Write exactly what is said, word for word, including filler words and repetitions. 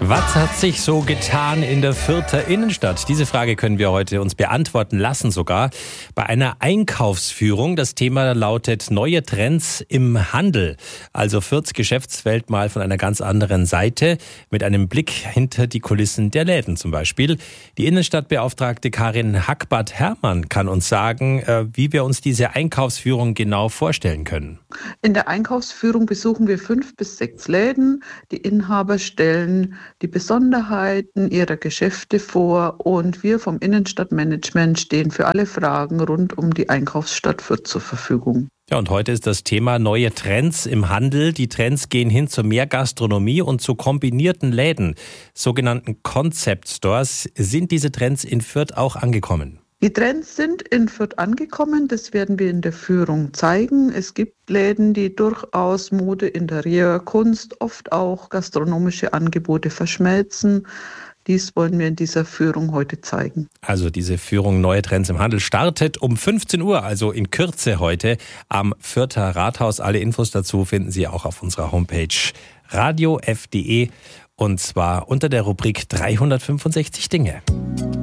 Was hat sich so getan in der Fürther Innenstadt? Diese Frage können wir heute uns beantworten lassen sogar bei einer Einkaufsführung. Das Thema lautet neue Trends im Handel. Also Fürths Geschäftswelt mal von einer ganz anderen Seite mit einem Blick hinter die Kulissen der Läden zum Beispiel. Die Innenstadtbeauftragte Karin Hackbart-Hermann kann uns sagen, wie wir uns diese Einkaufsführung genau vorstellen können. In der Einkaufsführung besuchen wir fünf bis sechs Läden. Die Inhaber stellen die Besonderheiten ihrer Geschäfte vor und wir vom Innenstadtmanagement stehen für alle Fragen rund um die Einkaufsstadt Fürth zur Verfügung. Ja, und heute ist das Thema neue Trends im Handel. Die Trends gehen hin zu mehr Gastronomie und zu kombinierten Läden, sogenannten Concept Stores. Sind diese Trends in Fürth auch angekommen? Die Trends sind in Fürth angekommen, das werden wir in der Führung zeigen. Es gibt Läden, die durchaus Mode, Interieur, Kunst, oft auch gastronomische Angebote verschmelzen. Dies wollen wir in dieser Führung heute zeigen. Also diese Führung Neue Trends im Handel startet um fünfzehn Uhr, also in Kürze heute am Fürther Rathaus. Alle Infos dazu finden Sie auch auf unserer Homepage radio f punkt de und zwar unter der Rubrik dreihundertfünfundsechzig Dinge.